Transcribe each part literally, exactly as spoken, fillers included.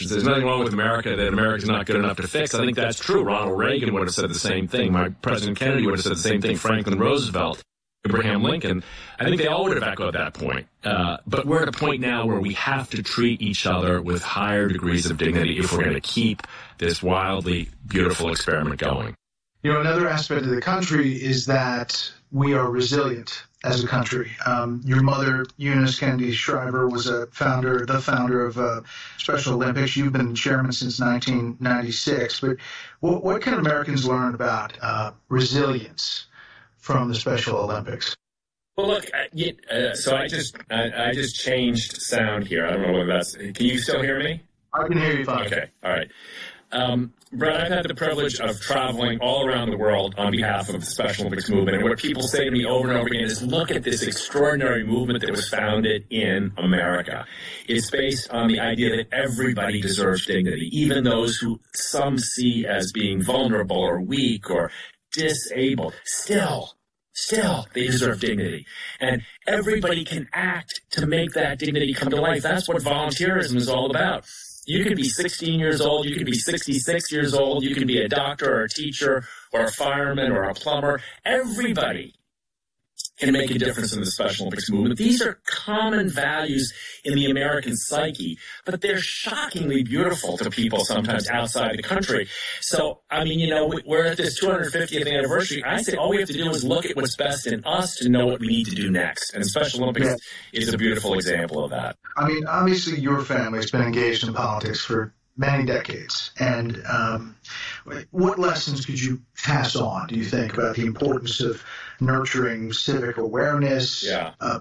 administrations. There's nothing wrong with America that America's not good enough to fix. I think that's true. Ronald Reagan would have said the same thing. My President Kennedy would have said the same thing. Franklin Roosevelt, Abraham Lincoln. I think they all would have echoed that point. Uh, but we're at a point now where we have to treat each other with higher degrees of dignity if we're going to keep this wildly beautiful experiment going. You know, another aspect of the country is that we are resilient as a country. Um, your mother, Eunice Kennedy Shriver, was a founder, the founder of uh, Special Olympics. You've been chairman since nineteen ninety-six. But what, what can Americans learn about uh, resilience from the Special Olympics? Well, look, I, uh, so I just I, I just changed sound here. I don't know whether that's. Can you still hear me? I can hear you fine. Okay, all right. Um, Brett, I've had the privilege of traveling all around the world on behalf of the Special Olympics movement. And what people say to me over and over again is, look at this extraordinary movement that was founded in America. It's based on the idea that everybody deserves dignity, even those who some see as being vulnerable or weak or disabled. Still, still, they deserve dignity. And everybody can act to make that dignity come to life. That's what volunteerism is all about. You could be sixteen years old, you could be sixty-six years old, you can be a doctor or a teacher or a fireman or a plumber. Everybody can make a difference in the Special Olympics movement. These are common values in the American psyche, but they're shockingly beautiful to people sometimes outside the country. So, I mean, you know, we're at this two hundred fiftieth anniversary. I say all we have to do is look at what's best in us to know what we need to do next. And Special Olympics yeah. is a beautiful example of that. I mean, obviously your family's been engaged in politics for many decades. And um, what lessons could you pass on, do you think, about the importance of nurturing civic awareness, yeah. uh,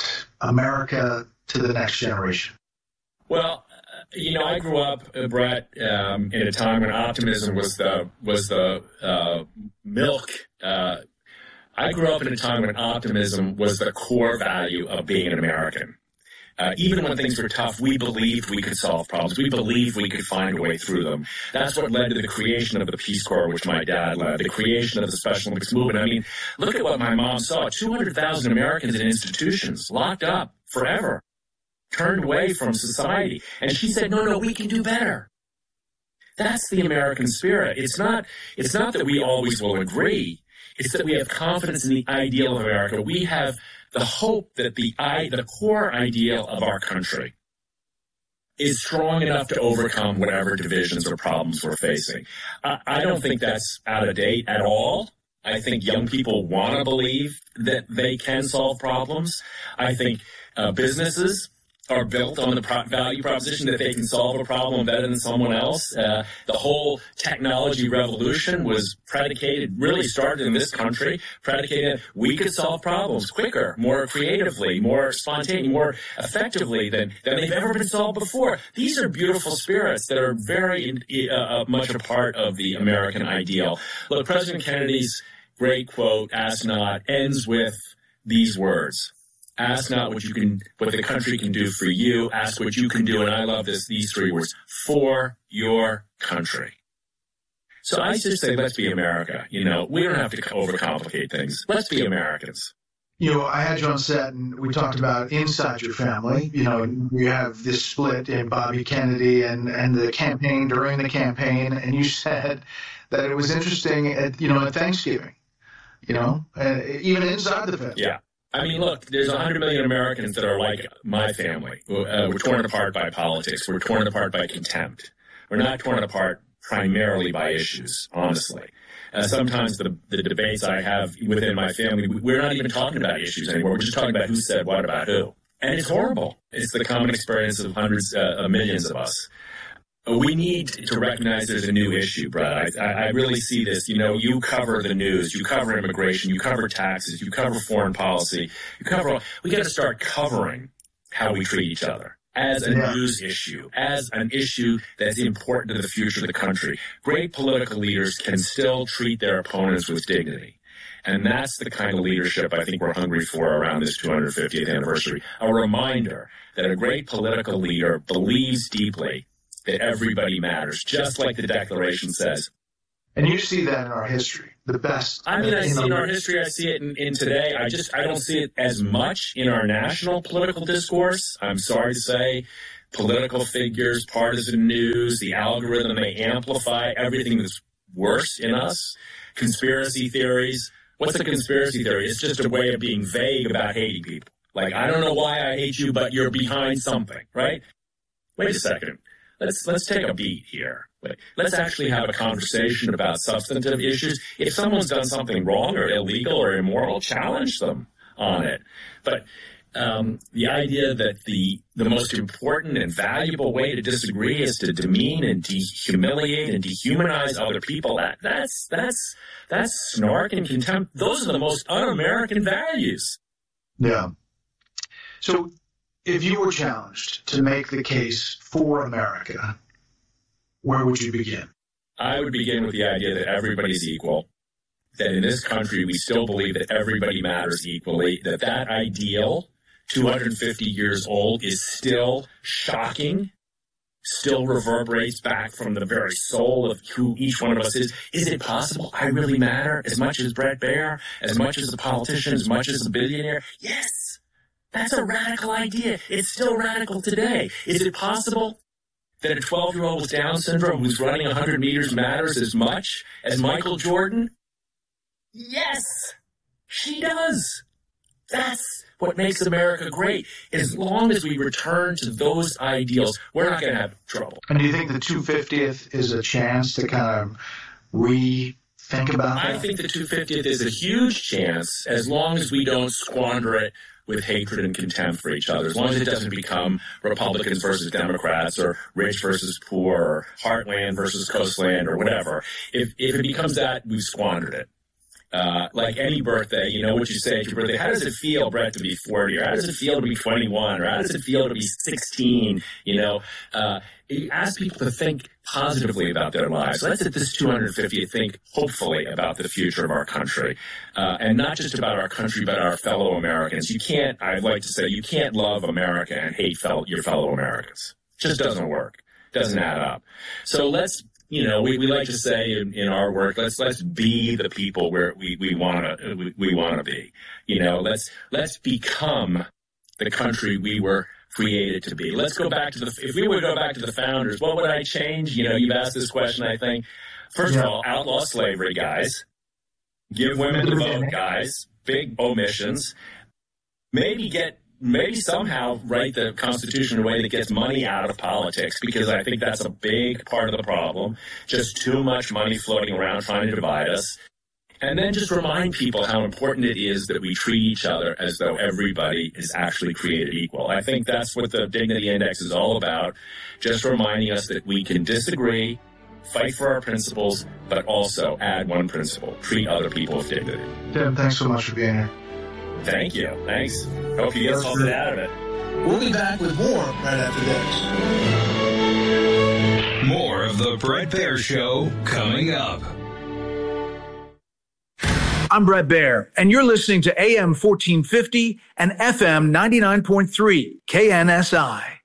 America to the next generation? Well, you know, I grew up, uh, Brett, um, in a time when optimism was the was the uh, milk. Uh, I grew up in a time when optimism was the core value of being an American. Uh, even when things were tough, we believed we could solve problems. We believed we could find a way through them. That's what led to the creation of the Peace Corps, which my dad led, the creation of the Special Olympics movement. I mean, look at what my mom saw. two hundred thousand Americans in institutions, locked up forever, turned away from society. And she said, no, no, we can do better. That's the American spirit. It's not, it's not that we always will agree. It's that we have confidence in the ideal of America. We have the hope that the I, the core ideal of our country is strong enough to overcome whatever divisions or problems we're facing. I, I don't think that's out of date at all. I think young people want to believe that they can solve problems. I think uh, businesses are built on the pro- value proposition that they can solve a problem better than someone else. Uh, the whole technology revolution was predicated, really started in this country, predicated we could solve problems quicker, more creatively, more spontaneously, more effectively than, than they've ever been solved before. These are beautiful spirits that are very uh, much a part of the American ideal. Look, President Kennedy's great quote, "Ask not," ends with these words. Ask not what you can, what the country can do for you. Ask what you can do, and I love this, these three words, for your country. So I just say, let's be America. You know, we don't have to overcomplicate things. Let's be Americans. You know, I had you on set, and we talked about inside your family. You know, you have this split in Bobby Kennedy and, and the campaign, during the campaign, and you said that it was interesting at, you know, at Thanksgiving, you know, uh, even inside the family. Yeah. I mean, look, there's one hundred million Americans that are like my family. Uh, we're torn apart by politics. We're torn apart by contempt. We're not torn apart primarily by issues, honestly. Uh, sometimes the, the debates I have within my family, we're not even talking about issues anymore. We're just talking about who said what about who. And it's horrible. It's the common experience of hundreds, uh, of millions of us. We need to recognize there's a new issue, Brett. I, I really see this. You know, you cover the news, you cover immigration, you cover taxes, you cover foreign policy, you cover all. We got to start covering how we treat each other as a yeah. news issue, as an issue that's important to the future of the country. Great political leaders can still treat their opponents with dignity. And that's the kind of leadership I think we're hungry for around this two hundred fiftieth anniversary. A reminder that a great political leader believes deeply that everybody matters, just like the Declaration says. And you see that in our history, the best. I mean, I see it in our history, I see it in, in today. I just, I don't see it as much in our national political discourse. I'm sorry to say political figures, partisan news, the algorithm, they amplify everything that's worse in us. Conspiracy theories. What's a conspiracy theory? It's just a way of being vague about hating people. Like, I don't know why I hate you, but you're behind something, right? Wait a second. Let's let's take a beat here. Let's actually have a conversation about substantive issues. If someone's done something wrong or illegal or immoral, challenge them on it. But um, the idea that the the most important and valuable way to disagree is to demean and dehumiliate and dehumanize other people, that, that's that's that's snark and contempt. Those are the most un-American values. Yeah. So if you were challenged to make the case for America, where would you begin? I would begin with the idea that everybody's equal, that in this country we still believe that everybody matters equally, that that ideal, two hundred fifty years old, is still shocking, still reverberates back from the very soul of who each one of us is. Is it possible I really matter as much as Bret Baier, as much as a politician, as much as a billionaire? Yes. That's a radical idea. It's still radical today. Is it possible that a twelve-year-old with Down syndrome who's running one hundred meters matters as much as Michael Jordan? Yes, she does. That's what makes America great. As long as we return to those ideals, we're not going to have trouble. And do you think the two hundred fiftieth is a chance to kind of rethink about that? I think the two hundred fiftieth is a huge chance, as long as we don't squander it with hatred and contempt for each other, as long as it doesn't become Republicans versus Democrats or rich versus poor or heartland versus coastland or whatever. If if it becomes that, we've squandered it. Uh, like any birthday, you know what you say at your birthday. How does it feel, Bret, to be forty? Or how does it feel to be twenty-one? Or how does it feel to be sixteen? You know, uh, you ask people to think positively about their lives. Let's at this two hundred fiftieth think hopefully about the future of our country. Uh, and not just about our country, but our fellow Americans. You can't, I'd like to say, you can't love America and hate fellow, your fellow Americans. It just doesn't work. Doesn't add up. So let's, you know, we, we like to say in, in our work, let's let's be the people where we, we want to we, we want to be. You know, let's let's become the country we were created to be. Let's go back to the, if we would go back to the founders, what would I change? You know, you've asked this question, I think. First of all, outlaw slavery, guys. Give women the vote, guys. Big omissions. Maybe get, maybe somehow write the Constitution in a way that gets money out of politics, because I think that's a big part of the problem. Just too much money floating around trying to divide us. And then just remind people how important it is that we treat each other as though everybody is actually created equal. I think that's what the Dignity Index is all about, just reminding us that we can disagree, fight for our principles, but also add one principle: treat other people with dignity. Tim, thanks so much for being here. Thank you. Thanks. Hope you get something out of it. We'll be back with more right after this. More of the Bret Baier Show coming up. I'm Bret Baier, and you're listening to A M fourteen fifty and F M ninety-nine point three K N S I.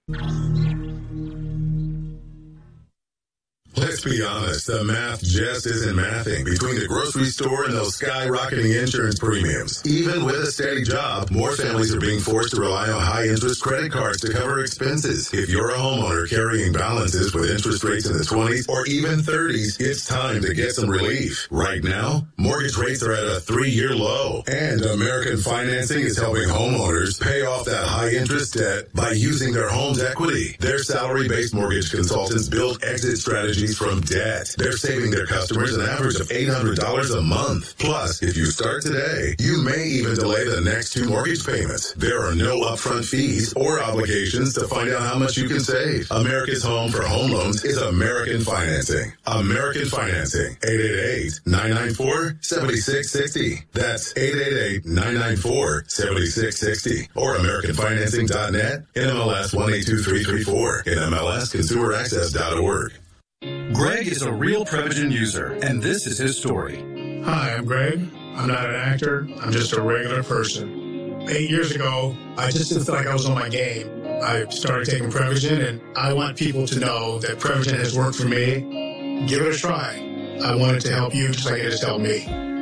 Let's be honest, the math just isn't mathing between the grocery store and those skyrocketing insurance premiums. Even with a steady job, more families are being forced to rely on high-interest credit cards to cover expenses. If you're a homeowner carrying balances with interest rates in the twenties or even thirties, it's time to get some relief. Right now, mortgage rates are at a three-year low, and American Financing is helping homeowners pay off that high-interest debt by using their home's equity. Their salary-based mortgage consultants build exit strategies from debt. They're saving their customers an average of eight hundred dollars a month. Plus, if you start today, you may even delay the next two mortgage payments. There are no upfront fees or obligations to find out how much you can save. America's home for home loans is American Financing. American Financing. eight eight eight, nine nine four, seven six six zero. That's eight eight eight, nine nine four, seven six six zero. Or American Financing dot net, N M L S one eight two three three four, N M L S consumer access dot org. Greg is a real Prevagen user, and this is his story. Hi, I'm Greg. I'm not an actor. I'm just a regular person. Eight years ago, I just didn't feel like I was on my game. I started taking Prevagen, and I want people to know that Prevagen has worked for me. Give it a try. I want it to help you just like it has helped me.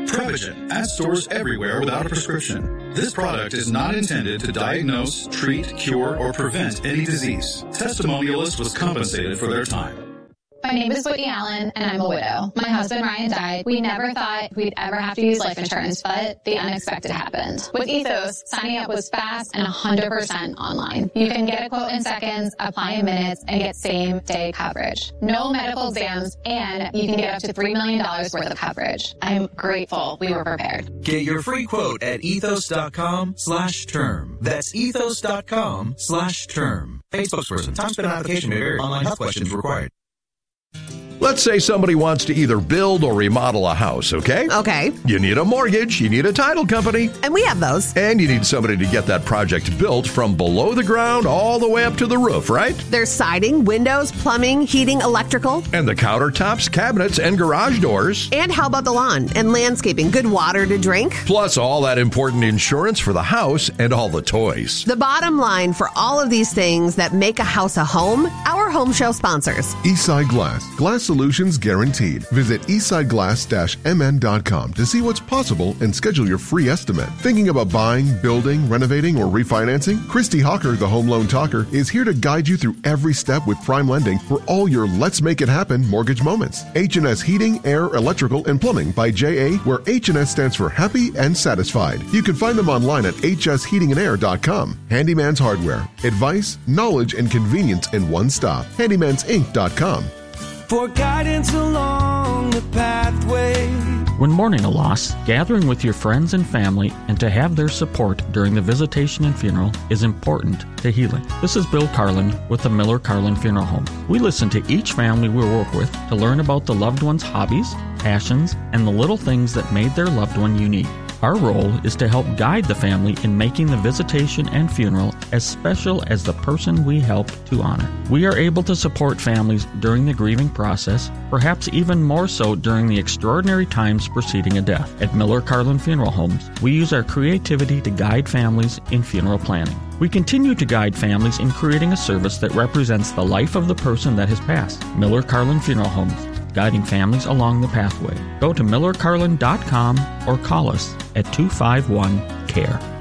Prevagen, at stores everywhere without a prescription. This product is not intended to diagnose, treat, cure, or prevent any disease. Testimonialist was compensated for their time. My name is Whitney Allen, and I'm a widow. My husband, Ryan, died. We never thought we'd ever have to use life insurance, but the unexpected happened. With Ethos, signing up was fast and one hundred percent online. You can get a quote in seconds, apply in minutes, and get same-day coverage. No medical exams, and you can get up to three million dollars worth of coverage. I'm grateful we were prepared. Get your free quote at ethos.com slash term. That's ethos.com slash term. Paid spokesperson. Time spent on application may vary. Online health questions required. Let's say somebody wants to either build or remodel a house, okay? Okay. You need a mortgage, you need a title company. And we have those. And you need somebody to get that project built from below the ground all the way up to the roof, right? There's siding, windows, plumbing, heating, electrical. And the countertops, cabinets, and garage doors. And how about the lawn and landscaping? Good water to drink. Plus all that important insurance for the house and all the toys. The bottom line for all of these things that make a house a home, our home show sponsors. Eastside Glass. Glass solutions guaranteed. Visit eastside glass dash m n dot com to see what's possible and schedule your free estimate. Thinking about buying, building, renovating, or refinancing? Christy Hawker, the Home Loan Talker, is here to guide you through every step with prime lending for all your Let's Make It Happen mortgage moments. H and S Heating, Air, Electrical, and Plumbing by J A, where H and S stands for Happy and Satisfied. You can find them online at h s heating and air dot com. Handyman's Hardware. Advice, knowledge, and convenience in one stop. handymans inc dot com. For guidance along the pathway. When mourning a loss, gathering with your friends and family and to have their support during the visitation and funeral is important to healing. This is Bill Carlin with the Miller Carlin Funeral Home. We listen to each family we work with to learn about the loved one's hobbies, passions, and the little things that made their loved one unique. Our role is to help guide the family in making the visitation and funeral as special as the person we help to honor. We are able to support families during the grieving process, perhaps even more so during the extraordinary times preceding a death. At Miller Carlin Funeral Homes, we use our creativity to guide families in funeral planning. We continue to guide families in creating a service that represents the life of the person that has passed. Miller Carlin Funeral Homes, guiding families along the pathway. Go to miller carlin dot com or call us at two five one, C A R E.